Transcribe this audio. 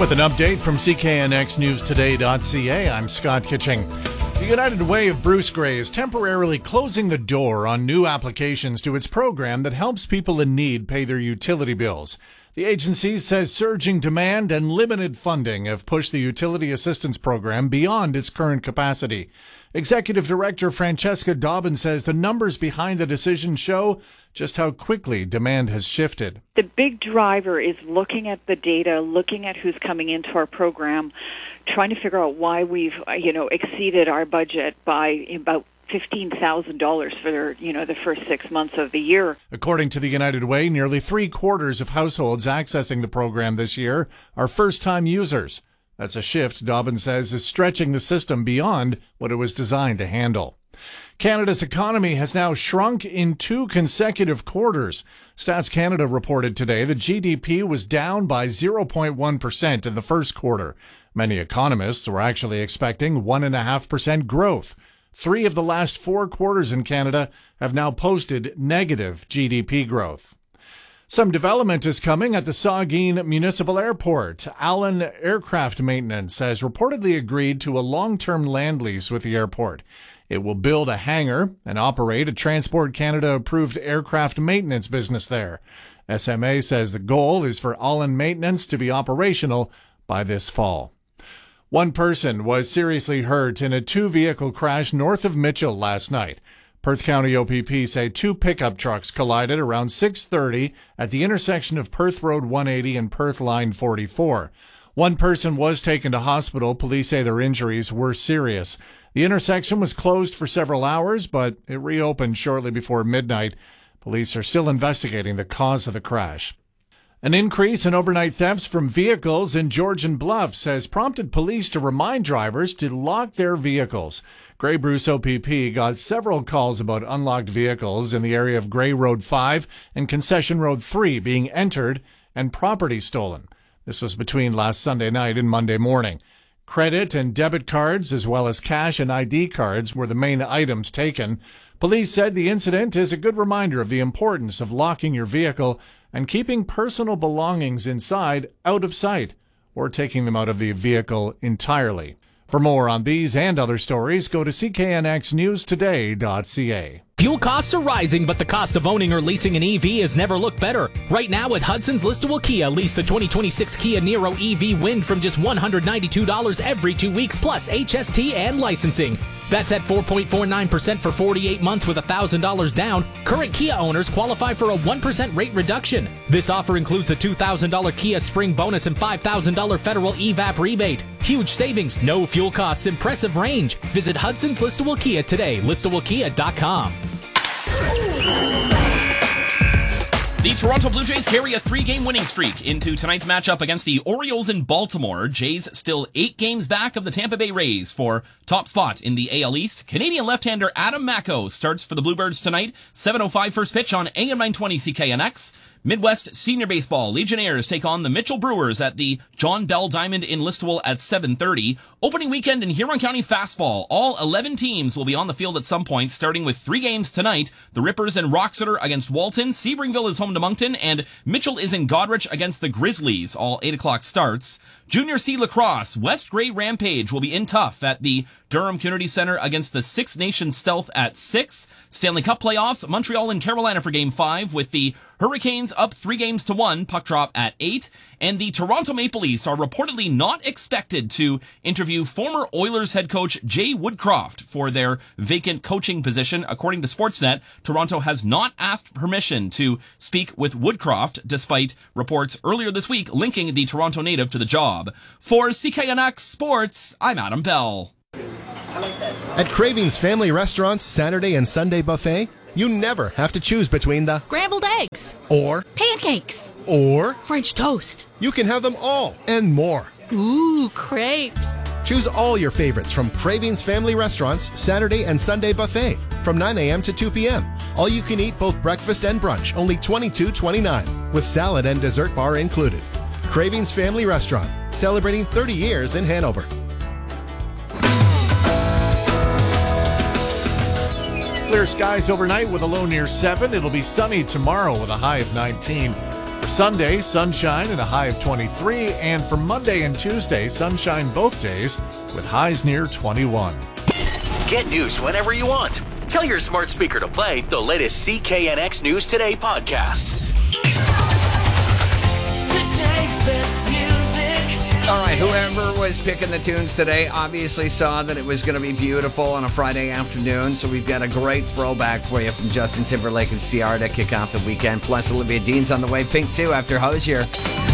With an update from CKNXNewsToday.ca, I'm Scott Kitching. The United Way of Bruce Grey is temporarily closing the door on new applications to its program that helps people in need pay their utility bills. The agency says surging demand and limited funding have pushed the utility assistance program beyond its current capacity. Executive Director Francesca Dobbin says the numbers behind the decision show just how quickly demand has shifted. The big driver is looking at the data, looking at who's coming into our program, trying to figure out why we've, exceeded our budget by about $15,000 for the first 6 months of the year. According to the United Way, nearly 3/4 of households accessing the program this year are first-time users. That's a shift, Dobbin says, is stretching the system beyond what it was designed to handle. Canada's economy has now shrunk in 2 consecutive quarters. Stats Canada reported today that GDP was down by 0.1% in the first quarter. Many economists were actually expecting 1.5% growth. 3 of the last 4 quarters in Canada have now posted negative GDP growth. Some development is coming at the Saugeen Municipal Airport. Allen Aircraft Maintenance has reportedly agreed to a long-term land lease with the airport. It will build a hangar and operate a Transport Canada-approved aircraft maintenance business there. SMA says the goal is for Allen Maintenance to be operational by this fall. One person was seriously hurt in a 2-vehicle crash north of Mitchell last night. Perth County OPP say 2 pickup trucks collided around 6:30 at the intersection of Perth Road 180 and Perth Line 44. One person was taken to hospital. Police say their injuries were serious. The intersection was closed for several hours, but it reopened shortly before midnight. Police are still investigating the cause of the crash. An increase in overnight thefts from vehicles in Georgian Bluffs has prompted police to remind drivers to lock their vehicles. Grey Bruce OPP got several calls about unlocked vehicles in the area of Grey Road 5 and Concession Road 3 being entered and property stolen. This was between last Sunday night and Monday morning. Credit and debit cards, as well as cash and ID cards, were the main items taken. Police said the incident is a good reminder of the importance of locking your vehicle and keeping personal belongings inside out of sight, or taking them out of the vehicle entirely. For more on these and other stories, go to CKNXNewsToday.ca. Fuel costs are rising, but the cost of owning or leasing an EV has never looked better. Right now at Hudson's Listowel Kia, lease the 2026 Kia Niro EV Wind from just $192 every 2 weeks, plus HST and licensing. That's at 4.49% for 48 months with $1,000 down. Current Kia owners qualify for a 1% rate reduction. This offer includes a $2,000 Kia Spring bonus and $5,000 federal EVAP rebate. Huge savings, no fuel costs, impressive range. Visit Hudson's Listowel Kia today, listowelkia.com. The Toronto Blue Jays carry a 3-game winning streak into tonight's matchup against the Orioles in Baltimore. Jays still 8 games back of the Tampa Bay Rays for top spot in the AL East. Canadian left-hander Adam Macko starts for the Bluebirds tonight. 7:05 first pitch on AM 920 CKNX. Midwest Senior Baseball Legionnaires take on the Mitchell Brewers at the John Bell Diamond in Listowel at 7:30. Opening weekend in Huron County Fastball. All 11 teams will be on the field at some point, starting with 3 games tonight. The Rippers and Roxeter against Walton. Sebringville is home to Moncton, and Mitchell is in Goderich against the Grizzlies. All 8 o'clock starts. Junior C Lacrosse. West Grey Rampage will be in tough at the Durham Community Center against the Six Nations Stealth at 6. Stanley Cup playoffs, Montreal and Carolina for Game 5 with the Hurricanes up 3-1, puck drop at 8. And the Toronto Maple Leafs are reportedly not expected to interview former Oilers head coach Jay Woodcroft for their vacant coaching position. According to Sportsnet, Toronto has not asked permission to speak with Woodcroft, despite reports earlier this week linking the Toronto native to the job. For CKNX Sports, I'm Adam Bell. At Cravings Family Restaurant's Saturday and Sunday buffet, you never have to choose between the scrambled eggs or pancakes or French toast. You can have them all and more. Ooh, crepes. Choose all your favorites from Cravings Family Restaurant's Saturday and Sunday buffet from 9 a.m. to 2 p.m. All you can eat both breakfast and brunch, only $22.29, with salad and dessert bar included. Cravings Family Restaurant, celebrating 30 years in Hanover. Clear skies overnight with a low near 7. It'll be sunny tomorrow with a high of 19. For Sunday, sunshine and a high of 23. And for Monday and Tuesday, sunshine both days with highs near 21. Get news whenever you want. Tell your smart speaker to play the latest CKNX News Today podcast. Today's best music. All right, whoever was picking the tunes today obviously saw that it was going to be beautiful on a Friday afternoon, so we've got a great throwback for you from Justin Timberlake and Ciara to kick off the weekend. Plus, Olivia Dean's on the way. Pink, too, after Hosier.